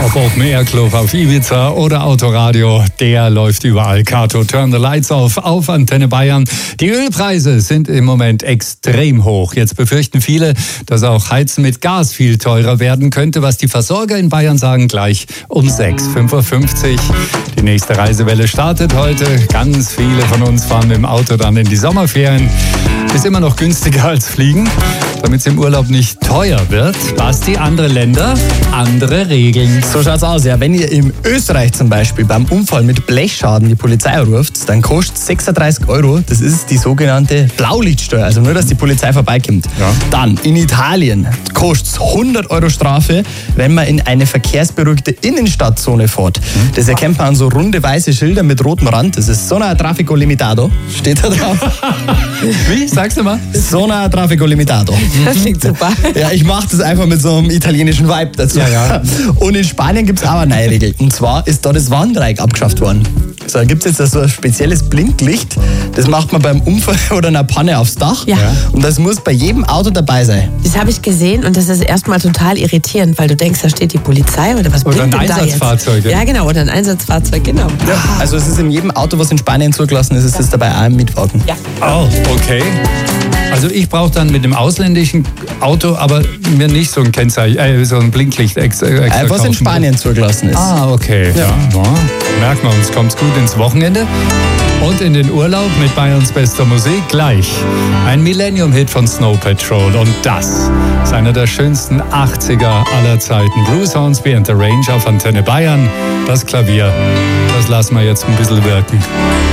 Ob Open Air Club auf Ibiza oder Autoradio, der läuft überall. Kato, turn the lights off auf Antenne Bayern. Die Ölpreise sind im Moment extrem hoch. Jetzt befürchten viele, dass auch Heizen mit Gas viel teurer werden könnte, was die Versorger in Bayern sagen gleich um 6:55 Uhr. Die nächste Reisewelle startet heute. Ganz viele von uns fahren mit dem Auto dann in die Sommerferien. Ist immer noch günstiger als fliegen, damit es im Urlaub nicht teuer wird. Basti, andere Länder, andere Regeln. So schaut's aus, ja. Wenn ihr in Österreich zum Beispiel beim Unfall mit Blechschaden die Polizei ruft, dann kostet 36 €. Das ist die sogenannte Blaulichtsteuer, also nur, dass die Polizei vorbeikommt. Ja. Dann in Italien kostet es 100 € Strafe, wenn man in eine verkehrsberuhigte Innenstadtzone fährt. Das erkennt man an so runde weiße Schilder mit rotem Rand. Das ist Zona Traffico Limitato, steht da drauf. Wie? Sagst du mal? Zona Traffico Limitato. Das klingt super. Ja, ich mache das einfach mit so einem italienischen Vibe dazu. Ja. Und in Spanien gibt es auch eine neue Regel. Und zwar ist da das Warndreieck abgeschafft worden. So, da gibt es jetzt so ein spezielles Blinklicht. Das macht man beim Unfall oder einer Panne aufs Dach. Ja. Und das muss bei jedem Auto dabei sein. Das habe ich gesehen und das ist erstmal total irritierend, weil du denkst, da steht die Polizei oder was Oder blinkt ein denn da jetzt? Einsatzfahrzeug. Ja, genau, oder ein Einsatzfahrzeug, genau. Also es ist in jedem Auto, was in Spanien zugelassen ist, ist das dabei auch im Mietwagen. Ja. Oh, okay. Also ich brauche dann mit dem ausländischen Auto aber mir nicht so ein Kennzeichen, so ein Blinklicht extra Was in kaufen. Spanien zugelassen ist. Ah, okay. Ja. Merken wir uns, kommt's gut ins Wochenende und in den Urlaub mit Bayerns bester Musik gleich. Ein Millennium-Hit von Snow Patrol und das ist einer der schönsten 80er aller Zeiten. Bruce Hornsby and the Range auf Antenne Bayern. Das Klavier, das lassen wir jetzt ein bisschen wirken.